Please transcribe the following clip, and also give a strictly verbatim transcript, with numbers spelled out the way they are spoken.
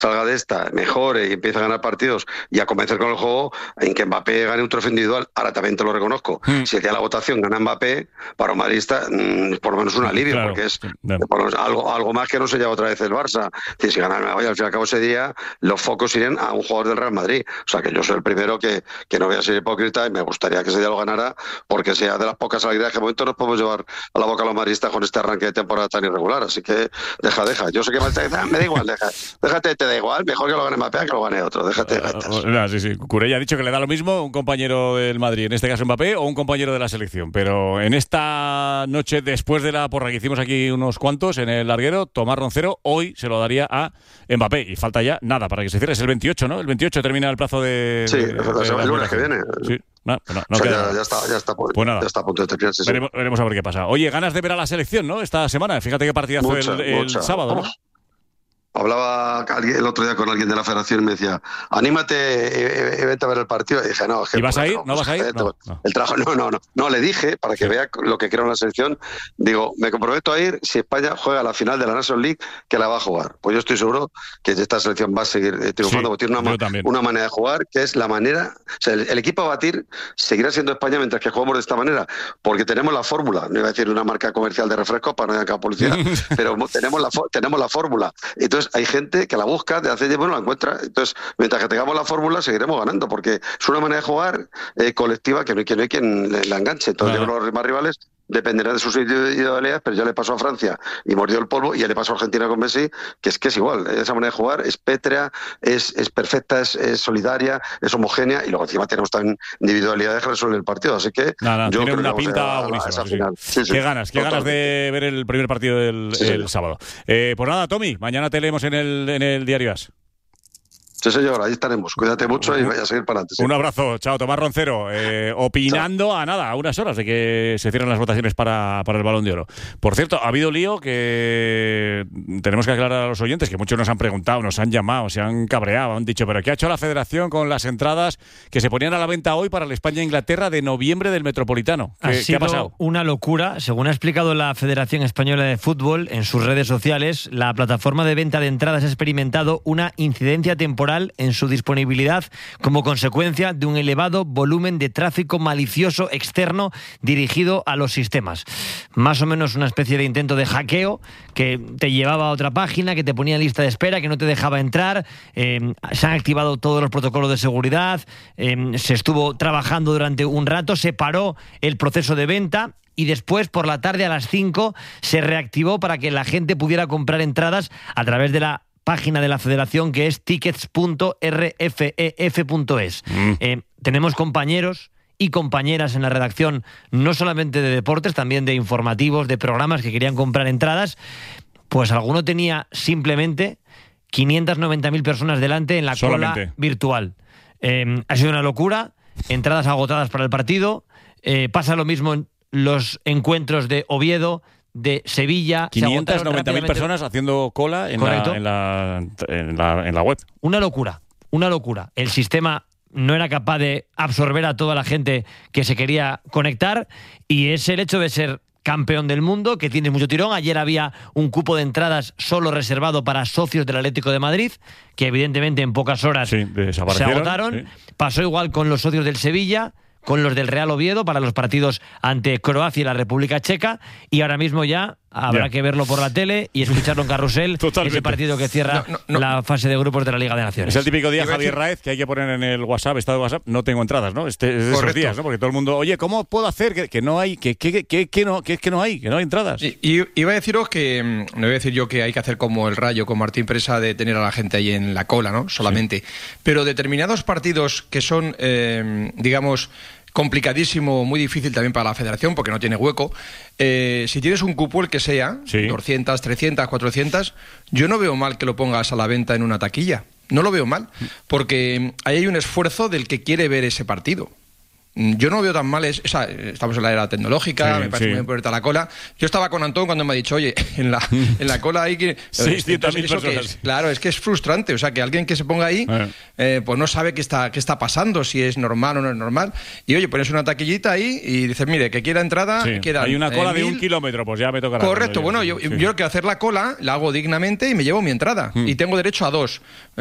salga de esta, mejore y empiece a ganar partidos y a convencer con el juego, en que Mbappé gane un trofeo individual, ahora también te lo reconozco. Mm. Si el día de la votación gana Mbappé, para un madridista, mmm, por lo menos un alivio, claro, porque es claro. por lo menos algo, algo más que no se lleva otra vez el Barça. Si gana el Madrid, al fin y al cabo ese día, los focos irían a un jugador del Real Madrid. O sea que yo soy el primero que, que no voy a ser hipócrita y me gustaría que ese día lo ganara, porque sea de las pocas alegrías que de momento nos podemos llevar a la boca a los madridistas con este arranque de temporada tan irregular. Así que deja, deja. Yo sé que me da igual, deja. Déjate, te da igual. Mejor que lo gane Mbappé que lo gane otro. Déjate de gachas. Uh, uh, sí, sí. Curella ha dicho que le da lo mismo un compañero del Madrid, en este caso Mbappé, o un compañero de la selección. Pero en esta noche, después de la porra que hicimos aquí unos cuantos en el larguero, Tomás Roncero hoy se lo daría a Mbappé. Y falta ya nada para que se cierre. Es el veintiocho, ¿no? El veintiocho termina el plazo de... Sí, de, de, de el lunes que viene. Sí. No, no, no o sea, ya, ya, está, ya, está, pues nada. ya está a punto de terminarse. Veremos, veremos a ver qué pasa. Oye, ganas de ver a la selección, ¿no? Esta semana. Fíjate qué partidazo mucha, el, el sábado, ¿no? Hablaba el otro día con alguien de la federación y me decía, anímate y vete a ver el partido. Y dije, no, es que ¿Y vas a ir? No, ¿No vas a ir? No, no. El trabajo, no, no, no. No, le dije, para que sí. vea lo que creo en la selección, digo, me comprometo a ir si España juega la final de la National League, que la va a jugar. Pues yo estoy seguro que esta selección va a seguir triunfando, sí, porque tiene una, una manera de jugar que es la manera, o sea, el, el equipo a batir seguirá siendo España mientras que jugamos de esta manera, porque tenemos la fórmula, no iba a decir una marca comercial de refrescos para no ir a publicidad, pero tenemos la, tenemos la fórmula. Entonces hay gente que la busca, de hace tiempo no la encuentra. Entonces, mientras que tengamos la fórmula, seguiremos ganando, porque es una manera de jugar eh, colectiva que no hay, que no hay quien la enganche. Entonces, claro. yo creo que los demás rivales dependerán de sus individualidades, pero ya le pasó a Francia y mordió el polvo, y ya le pasó a Argentina con Messi, que es que es igual. Esa manera de jugar es pétrea, es, es perfecta, es, es solidaria, es homogénea, y luego encima tenemos también individualidades que resuelven el partido. Así que nada, yo tiene creo una que pinta a, buenísima. A sí. sí, sí, qué ganas, qué total. ganas de ver el primer partido del sí, el sí. sábado. Eh, pues nada, Tommy, mañana te leemos en el, en el Diario As. Sí, señor, ahí estaremos. Cuídate mucho y vaya a seguir para adelante. ¿Sí? Un abrazo. Chao, Tomás Roncero. Eh, opinando Chao. a nada, a unas horas de que se cierren las votaciones para, para el Balón de Oro. Por cierto, ha habido lío que tenemos que aclarar a los oyentes, que muchos nos han preguntado, nos han llamado, se han cabreado, han dicho, ¿pero qué ha hecho la Federación con las entradas que se ponían a la venta hoy para el España-Inglaterra de noviembre del Metropolitano? ¿Qué ha, sido ¿qué ha pasado? Una locura. Según ha explicado la Federación Española de Fútbol en sus redes sociales, la plataforma de venta de entradas ha experimentado una incidencia temporal en su disponibilidad como consecuencia de un elevado volumen de tráfico malicioso externo dirigido a los sistemas. Más o menos una especie de intento de hackeo que te llevaba a otra página, que te ponía en lista de espera, que no te dejaba entrar. Eh, se han activado todos los protocolos de seguridad, eh, se estuvo trabajando durante un rato, se paró el proceso de venta y después, por la tarde a las cinco, se reactivó para que la gente pudiera comprar entradas a través de la página de la Federación, que es tickets punto r f e f punto es. Mm. Eh, tenemos compañeros y compañeras en la redacción, no solamente de deportes, también de informativos, de programas que querían comprar entradas. Pues alguno tenía simplemente quinientas noventa mil personas delante en la solamente. cola virtual. Eh, ha sido una locura, entradas agotadas para el partido. Eh, pasa lo mismo en los encuentros de Oviedo, de Sevilla. quinientas noventa mil personas haciendo cola en la, en, la, en, la, en la web. Una locura, una locura. El sistema no era capaz de absorber a toda la gente que se quería conectar, y es el hecho de ser campeón del mundo, que tienes mucho tirón. Ayer había un cupo de entradas solo reservado para socios del Atlético de Madrid, que evidentemente en pocas horas sí, se agotaron. Sí. Pasó igual con los socios del Sevilla, con los del Real Oviedo para los partidos ante Croacia y la República Checa, y ahora mismo ya habrá ya. que verlo por la tele y escucharlo en carrusel. Totalmente. Ese partido que cierra no, no, no. la fase de grupos de la Liga de Naciones. Es el típico día, Javier Raez, que hay que poner en el WhatsApp, estado de WhatsApp, no tengo entradas, ¿no? Este, es de esos días, ¿no? Porque todo el mundo, oye, ¿cómo puedo hacer que, que no hay, que, que, que, que no, que, que no hay, que no hay entradas? Y, y iba a deciros que, no voy a decir yo que hay que hacer como el Rayo, con Martín Presa, de tener a la gente ahí en la cola, ¿no? Solamente. Sí. Pero determinados partidos que son, eh, digamos, complicadísimo, muy difícil también para la Federación, porque no tiene hueco. Eh, si tienes un cupo, el que sea, sí. doscientas, trescientas, cuatrocientas, yo no veo mal que lo pongas a la venta en una taquilla. No lo veo mal, porque ahí hay un esfuerzo del que quiere ver ese partido. yo no veo tan mal, es, o sea, estamos en la era tecnológica, Sí, me parece sí. muy importante la cola. Yo estaba con Antón cuando me ha dicho, oye, en la, en la cola hay que... seiscientas mil Entonces, eso que personas. es, claro, es que es frustrante, o sea, que alguien que se ponga ahí, Eh. eh, pues no sabe qué está, qué está pasando, si es normal o no es normal. Y oye, pones una taquillita ahí y dices, mire, que quiera entrada, Sí. quedan, Hay una cola eh, de un mil. kilómetro, pues ya me tocará. Correcto, bueno, yo, Sí. yo quiero hacer la cola, la hago dignamente y me llevo mi entrada. Mm. Y tengo derecho a dos.